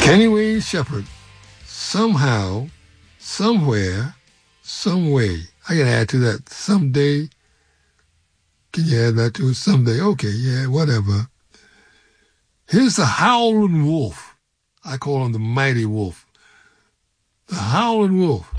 Kenny Wayne Shepherd, somehow, somewhere, some way. I can add to that. Someday. Can you add that to it? Someday. Okay, yeah, whatever. Here's the Howlin' Wolf. I call him the Mighty Wolf. The Howlin' Wolf.